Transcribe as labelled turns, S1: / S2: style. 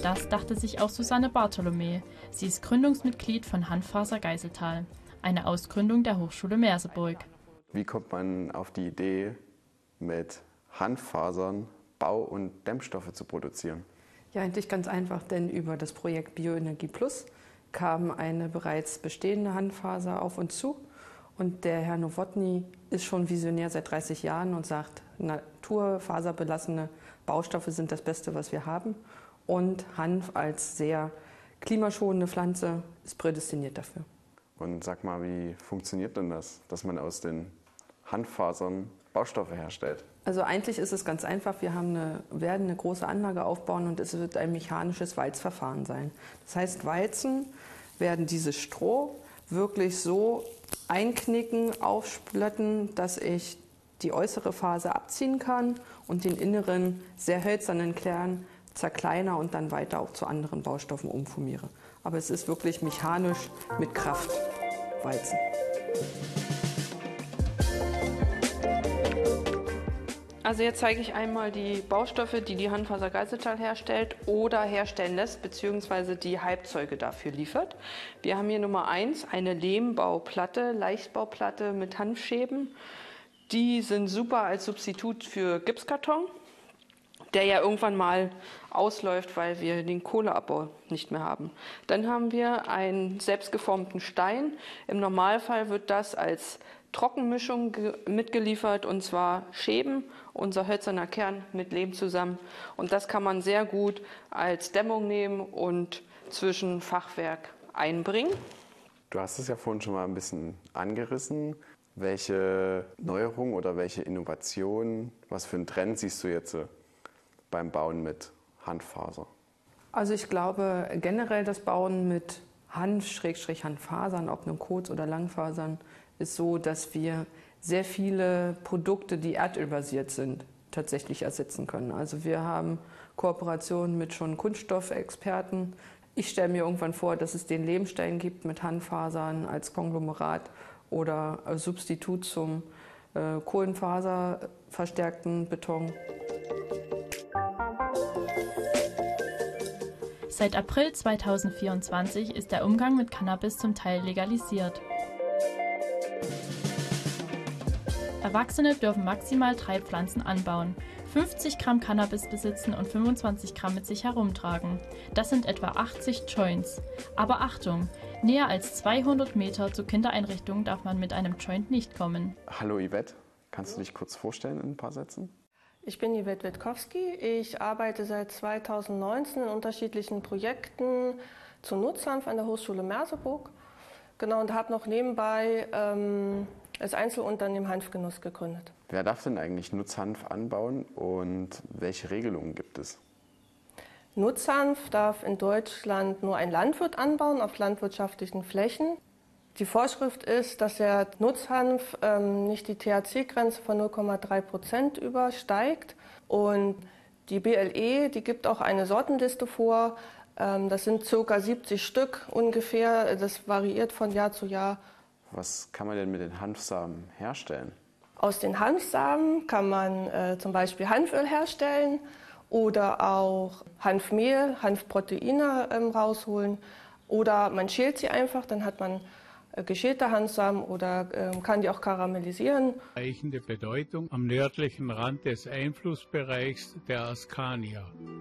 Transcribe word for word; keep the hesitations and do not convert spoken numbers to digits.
S1: Das dachte sich auch Susanne Bartholomä. Sie ist Gründungsmitglied von Hanffaser Geiseltal, eine Ausgründung der Hochschule Merseburg.
S2: Wie kommt man auf die Idee, mit Hanffasern Bau- und Dämmstoffe zu produzieren?
S3: Ja, eigentlich ganz einfach, denn über das Projekt Bioenergie Plus kam eine bereits bestehende Hanffaser auf uns zu. Und der Herr Nowotny ist schon visionär seit dreißig Jahren und sagt, naturfaserbelassene Baustoffe sind das Beste, was wir haben. Und Hanf als sehr klimaschonende Pflanze ist prädestiniert dafür.
S2: Und sag mal, wie funktioniert denn das, dass man aus den Hanffasern Baustoffe herstellt?
S3: Also eigentlich ist es ganz einfach. Wir haben eine, werden eine große Anlage aufbauen und es wird ein mechanisches Walzverfahren sein. Das heißt, Walzen werden dieses Stroh wirklich so einknicken, aufsplitten, dass ich die äußere Faser abziehen kann und den inneren, sehr hölzernen Kern zerkleiner und dann weiter auch zu anderen Baustoffen umformiere. Aber es ist wirklich mechanisch mit Kraft walzen. Also jetzt zeige ich einmal die Baustoffe, die die Hanffaser Geiseltal herstellt oder herstellen lässt, beziehungsweise die Halbzeuge dafür liefert. Wir haben hier Nummer eins, eine Lehmbauplatte, Leichtbauplatte mit Hanfschäben. Die sind super als Substitut für Gipskarton, der ja irgendwann mal ausläuft, weil wir den Kohleabbau nicht mehr haben. Dann haben wir einen selbstgeformten Stein. Im Normalfall wird das als Trockenmischung mitgeliefert, und zwar Schäben, unser hölzerner Kern mit Lehm zusammen. Und das kann man sehr gut als Dämmung nehmen und zwischen Fachwerk einbringen.
S2: Du hast es ja vorhin schon mal ein bisschen angerissen. Welche Neuerung oder welche Innovation, was für einen Trend siehst du jetzt beim Bauen mit Hanffaser?
S3: Also ich glaube generell das Bauen mit Hanf-Hanffasern, ob nun Kurz- oder Langfasern, ist so, dass wir sehr viele Produkte, die erdölbasiert sind, tatsächlich ersetzen können. Also wir haben Kooperationen mit schon Kunststoffexperten. Ich stelle mir irgendwann vor, dass es den Lehmstein gibt mit Hanffasern als Konglomerat oder als Substitut zum äh, kohlenfaserverstärkten Beton.
S1: Seit April zweitausendvierundzwanzig ist der Umgang mit Cannabis zum Teil legalisiert. Erwachsene dürfen maximal drei Pflanzen anbauen, fünfzig Gramm Cannabis besitzen und fünfundzwanzig Gramm mit sich herumtragen. Das sind etwa achtzig Joints. Aber Achtung, näher als zweihundert Meter zu Kindereinrichtungen darf man mit einem Joint nicht kommen.
S2: Hallo Yvette, kannst du dich kurz vorstellen in ein paar Sätzen?
S4: Ich bin Yvette Witkowski. Ich arbeite seit zweitausendneunzehn in unterschiedlichen Projekten zu Nutzhanf an der Hochschule Merseburg. Genau, und habe noch nebenbei ähm, als Einzelunternehmen Hanfgenuss gegründet.
S2: Wer darf denn eigentlich Nutzhanf anbauen und welche Regelungen gibt es?
S4: Nutzhanf darf in Deutschland nur ein Landwirt anbauen auf landwirtschaftlichen Flächen. Die Vorschrift ist, dass der Nutzhanf ähm, nicht die T H C-Grenze von null Komma drei Prozent übersteigt. Und die B L E, die gibt auch eine Sortenliste vor. Ähm, das sind ca. siebzig Stück ungefähr. Das variiert von Jahr zu Jahr.
S2: Was kann man denn mit den Hanfsamen herstellen?
S4: Aus den Hanfsamen kann man äh, zum Beispiel Hanföl herstellen oder auch Hanfmehl, Hanfproteine ähm, rausholen. Oder man schält sie einfach, dann hat man äh, geschälte Hanfsamen oder äh, kann die auch karamellisieren.
S5: Bedeutung am nördlichen Rand des Einflussbereichs der Askanier.